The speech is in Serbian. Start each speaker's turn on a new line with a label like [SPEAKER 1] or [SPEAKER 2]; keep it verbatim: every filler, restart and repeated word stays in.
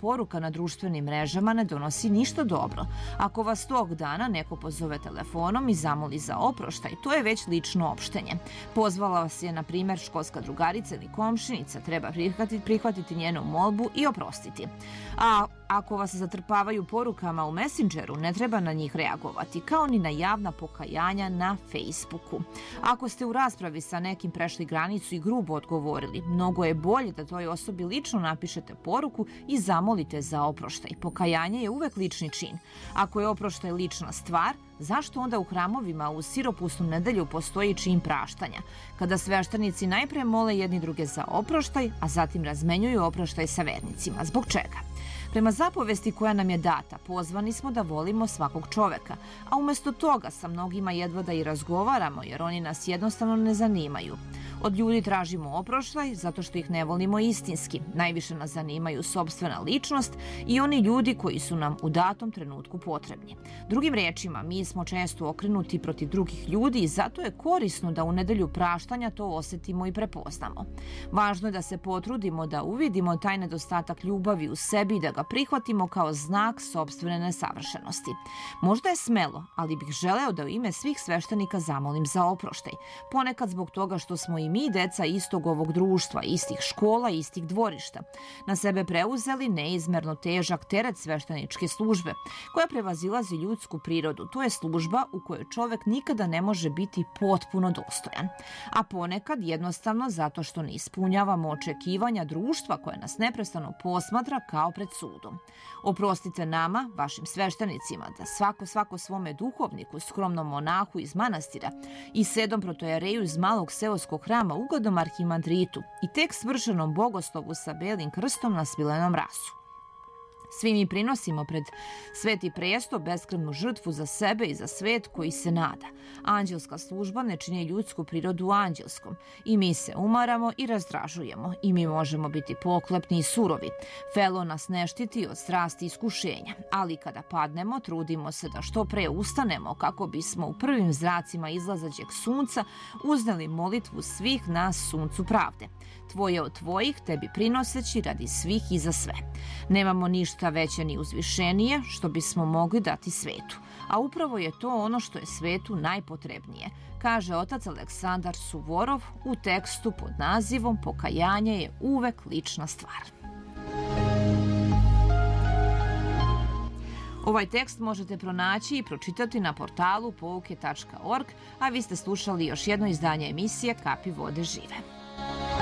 [SPEAKER 1] poruka na društvenim mrežama ne donosi ništa dobro. Ako vas tog dana neko pozove telefonom i zamoli za oproštaj, to je već lično opštenje. Pozvala vas je, na primjer, školska drugarica ili komšinica, treba prihvatiti, prihvatiti njenu molbu i oprostiti. A ako vas zatrpavaju porukama u Messengeru, ne treba na njih reagovati, kao ni na javna pokajanja na Facebooku. Ako ste u raspravi sa nekim prešli granicu i grubo odgovorili, mnogo je bolje da toj osobi lično napišete poruku i zamolite za oproštaj. Pokajanje je uvek lični čin. Ako je oproštaj lična stvar, zašto onda u hramovima u siropusnu nedelju postoji čin praštanja, kada sveštenici najpre mole jedni druge za oproštaj, a zatim razmenjuju oproštaj sa vernicima? Zbog čega? Prema zapovesti koja nam je data, pozvani smo da volimo svakog čoveka, a umesto toga sa mnogima jedva da i razgovaramo, jer oni nas jednostavno ne zanimaju. Od ljudi tražimo oproštaj zato što ih ne volimo istinski. Najviše nas zanimaju sopstvena ličnost i oni ljudi koji su nam u datom trenutku potrebni. Drugim rečima, mi smo često okrenuti protiv drugih ljudi i zato je korisno da u nedelju praštanja to osetimo i prepoznamo. Važno je da se potrudimo da uvidimo taj nedostatak ljubavi u sebi i da ga prihvatimo kao znak sopstvene nesavršenosti. Možda je smelo, ali bih želeo da u ime svih sveštenika zamolim za oproštaj. Ponekad zbog toga što smo i mi, deca istog ovog društva, istih škola, istih dvorišta, na sebe preuzeli neizmerno težak teret svešteničke službe, koja prevazilazi ljudsku prirodu. To je služba u kojoj čovek nikada ne može biti potpuno dostojan. A ponekad jednostavno zato što ne ispunjavamo očekivanja društva koje nas neprestano posmatra kao pred sudom. Oprostite nama, vašim sveštenicima, da svako svako svome duhovniku, skromnom monahu iz manastira i sedom protojereju iz malog seoskog hrama ugodnom arhimandritu i tek svršenom bogoslovu sa belim krstom na svilenom rasu. Svi mi prinosimo pred sveti presto beskrvnu žrtvu za sebe i za svet koji se nada. Anđelska služba ne čini ljudsku prirodu anđelskom. I mi se umaramo i razdražujemo. I mi možemo biti poklepni i surovi. Felo nas ne štiti od strasti i iskušenja. Ali kada padnemo, trudimo se da što pre ustanemo kako bismo u prvim zracima izlazađeg sunca uzneli molitvu svih nas suncu pravde. Tvoje od tvojih tebi prinoseći radi svih i za sve. Nemamo ništa veće ni uzvišenije što bismo mogli dati svetu. A upravo je to ono što je svetu najpotrebnije, kaže otac Aleksandar Suvorov u tekstu pod nazivom Pokajanje je uvek lična stvar. Ovaj tekst možete pronaći i pročitati na portalu pouke tačka org, a vi ste slušali još jedno izdanje emisije Kapi vode žive.